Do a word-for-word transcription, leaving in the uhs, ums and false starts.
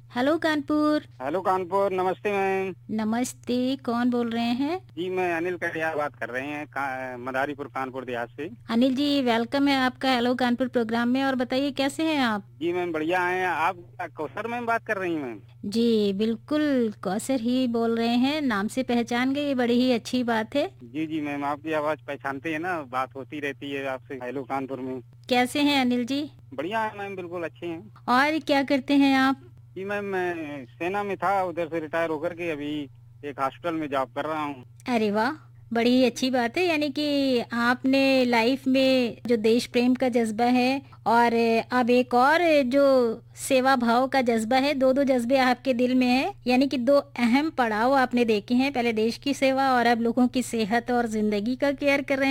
Hello Kanpur. Hello Kanpur, नमस्ते ma'am. नमस्ते, कौन बोल रहे हैं? जी मैं अनिल कटियार बात कर रहे हैं का, मदारीपुर कानपुर देहात से। अनिल जी, वेलकम है आपका हेलो कानपुर प्रोग्राम में। और बताइए कैसे हैं आप? जी मैम बढ़िया हैं। आप कौसर मैम बात कर रही हैं मैम? जी बिल्कुल, कौसर ही बोल रहे हैं। नाम से पहचान गए, ये बड़ी ही अच्छी बात है। जी जी मैम, आपकी आवाज़ पहचानते हैं ना, बात होती रहती है आपसे हेलो कानपुर में। कैसे हैं अनिल जी? बढ़िया है मैम, बिल्कुल अच्छे हैं। और क्या करते हैं आप? जी मैम, मैं सेना में था, उधर से रिटायर होकर के अभी एक हॉस्पिटल में जॉब कर रहा हूँ। अरे वाह, बड़ी ही अच्छी बात है। यानी कि आपने लाइफ में जो देश प्रेम का जज्बा है और अब एक और जो सेवा भाव का जज्बा है, दो दो जज्बे आपके दिल में है। यानी कि दो अहम पड़ाव आपने देखे हैं, पहले देश की सेवा और अब लोगों की सेहत और जिंदगी का केयर कर रहे हैं।